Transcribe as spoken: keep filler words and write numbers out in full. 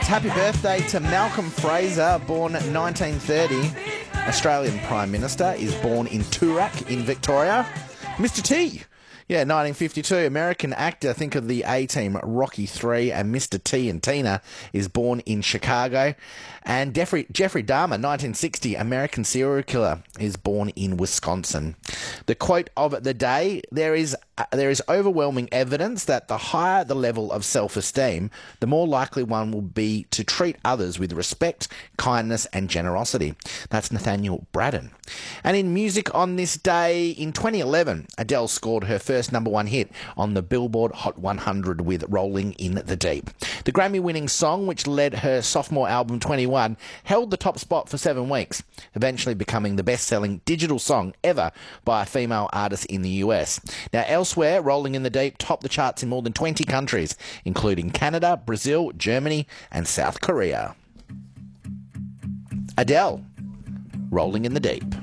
happy birthday to Malcolm Fraser, born nineteen thirty. Australian Prime Minister, is born in Toorak in Victoria. Mister T, yeah, nineteen fifty-two. American actor, think of the A-Team, Rocky three, and Mister T and Tina, is born in Chicago. And Jeffrey, Jeffrey Dahmer, nineteen sixty, American serial killer, is born in Wisconsin. The quote of the day: there is uh, there is overwhelming evidence that the higher the level of self-esteem, the more likely one will be to treat others with respect, kindness and generosity. That's Nathaniel Braddon. And in music on this day, in twenty eleven, Adele scored her first number one hit on the Billboard Hot one hundred with Rolling in the Deep. The Grammy-winning song, which led her sophomore album twenty-one, held the top spot for seven weeks, eventually becoming the best-selling digital song ever by a female artist in the U S. Now, elsewhere, Rolling in the Deep topped the charts in more than twenty countries, including Canada, Brazil, Germany, and South Korea. Adele, Rolling in the Deep.